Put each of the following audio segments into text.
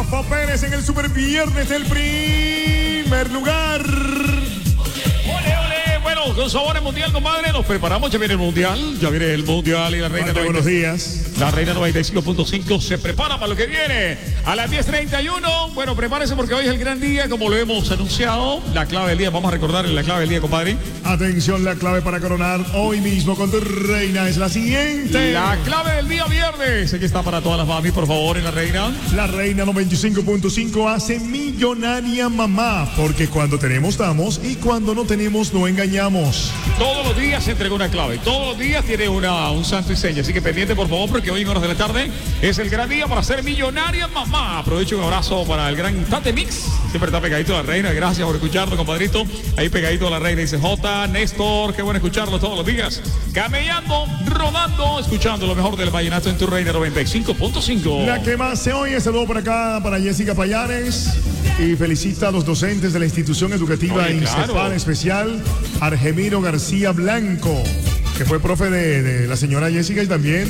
Rafa Pérez en el Super Viernes del primer lugar. ¡Ole, ole! Bueno, con sabores mundial, compadre, nos preparamos. Ya viene el mundial y la reina. Buenos días. La reina 95.5 se prepara para lo que viene. A las 10:31, bueno, prepárese porque hoy es el gran día, como lo hemos anunciado. La clave del día, vamos a recordarle la clave del día, compadre. Atención, la clave para coronar hoy mismo con tu reina es la siguiente. La clave del día viernes. Aquí está para todas las mami, por favor, en la reina. La reina 95.5 hace millonaria mamá, porque cuando tenemos damos y cuando no tenemos no engañamos. Todos los días se entrega una clave, todos los días tiene un santo y seña, así que pendiente por favor porque hoy en horas de la tarde es el gran día para ser millonaria mamá. Aprovecho un abrazo para el gran Tate Mix, siempre está pegadito a la reina, gracias por escucharlo, compadrito, ahí pegadito a la reina, dice J, Néstor, qué bueno escucharlo todos los días, camellando, rodando, escuchando lo mejor del vallenato en tu reina 95.5. La que más se oye, saludo por acá para Jessica Payares y felicita a los docentes de la institución educativa INCEPAL especial, Argemiro García Blanco, que fue profe de la señora Jessica y también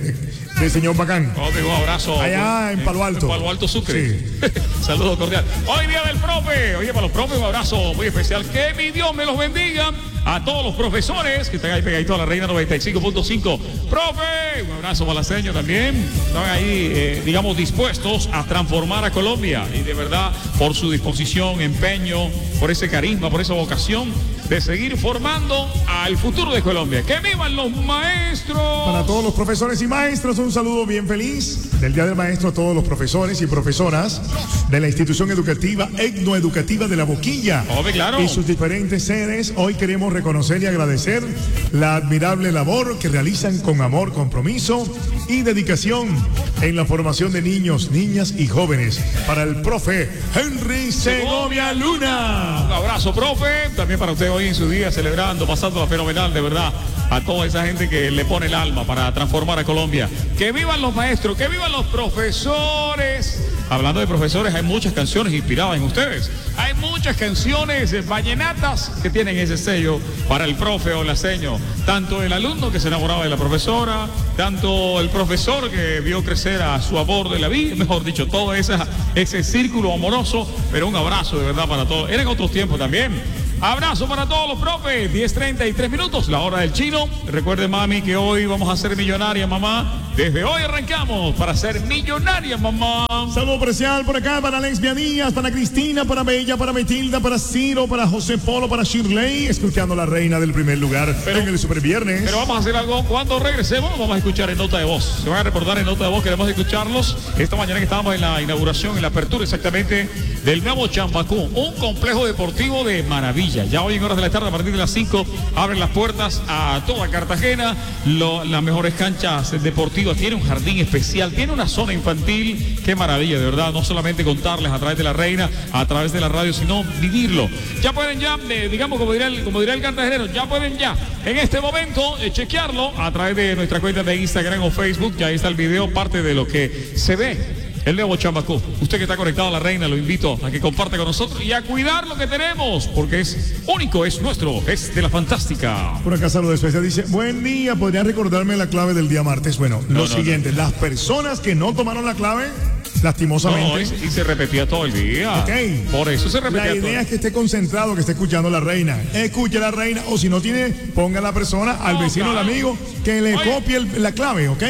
del señor Bacán. Un abrazo. Allá en Palo Alto. En Palo Alto, Sucre. Sí. Saludos cordial. Hoy día del profe. Oye, para los profes un abrazo muy especial. Que mi Dios me los bendiga. A todos los profesores que están ahí pegaditos a la reina 95.5. Profe, un abrazo malaseño también. Están ahí, digamos, dispuestos a transformar a Colombia. Y de verdad, por su disposición, empeño, por ese carisma, por esa vocación de seguir formando al futuro de Colombia. ¡Que vivan los maestros! Para todos los profesores y maestros, un saludo bien feliz del Día del Maestro a todos los profesores y profesoras de la institución educativa etnoeducativa de La Boquilla. Claro. Y sus diferentes sedes. Hoy queremos reconocer y agradecer la admirable labor que realizan con amor, compromiso y dedicación en la formación de niños, niñas y jóvenes. Para el profe Henry Segovia Luna. Un abrazo, profe. También para usted hoy en su día, celebrando, pasándola fenomenal, de verdad. A toda esa gente que le pone el alma para transformar a Colombia. ¡Que vivan los maestros! ¡Que vivan los profesores! Hablando de profesores, hay muchas canciones inspiradas en ustedes. Hay muchas canciones vallenatas que tienen ese sello para el profe o la seño. Tanto el alumno que se enamoraba de la profesora, tanto el profesor que vio crecer a su amor de la vida, mejor dicho, todo ese círculo amoroso. Pero un abrazo de verdad para todos. Eran otros tiempos también. Abrazo para todos los profes. 10:33, la hora del chino. Recuerde, mami, que hoy vamos a ser millonaria, mamá. Desde hoy arrancamos para ser millonaria, mamá. Saludo especial por acá para Alex Díaz, para Cristina, para Bella, para Matilda, para Ciro, para José Polo, para Shirley, escuchando a la reina del primer lugar en el Super Viernes. Pero vamos a hacer algo. Cuando regresemos, vamos a escuchar en nota de voz. Se van a reportar en nota de voz, queremos escucharlos. Esta mañana que estábamos en la inauguración, en la apertura exactamente del nuevo Chambacú, un complejo deportivo de maravilla. Ya hoy en horas de la tarde, a partir de las 5, abren las puertas a toda Cartagena. Las mejores canchas deportivas. Tiene un jardín especial, tiene una zona infantil. Qué maravilla, de verdad. No solamente contarles a través de la reina, a través de la radio, sino vivirlo. Ya pueden digamos, como dirá el cartagenero, ya pueden en este momento chequearlo a través de nuestra cuenta de Instagram o Facebook. Ya ahí está el video, parte de lo que se ve. El nuevo Chambacú. Usted que está conectado a la reina, lo invito a que comparte con nosotros y a cuidar lo que tenemos, porque es único, es nuestro, es de la fantástica. Por acá saludo especial, dice, buen día, ¿podrían recordarme la clave del día martes? Bueno, siguiente, las personas que no tomaron la clave, lastimosamente. Y se repetía todo el día. Okay. Por eso se repetía todo. La idea es que esté concentrado, que esté escuchando a la reina. Escuche a la reina, o si no tiene, ponga a la persona, al vecino, al amigo, que le copie la clave, ¿ok?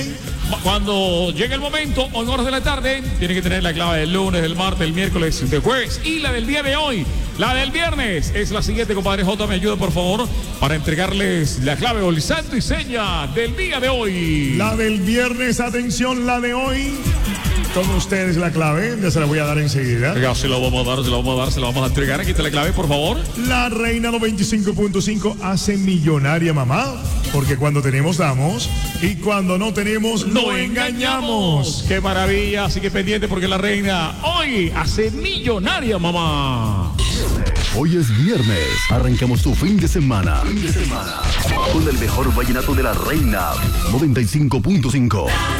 Cuando llegue el momento, o en horas de la tarde, tiene que tener la clave del lunes, del martes, del miércoles, del jueves y la del día de hoy. La del viernes es la siguiente, compadre J, me ayuda por favor para entregarles la clave o el santo y seña del día de hoy. La del viernes, atención, la de hoy. Con ustedes la clave, ya se la voy a dar enseguida. Ya se la vamos a entregar. Aquí está la clave, por favor. La reina 95.5 hace millonaria mamá, porque cuando tenemos damos y cuando no tenemos no engañamos. ¡Qué maravilla! Así que pendiente porque la reina hoy hace millonaria mamá. Hoy es viernes, arrancamos tu fin de semana. Con el mejor vallenato de la reina 95.5.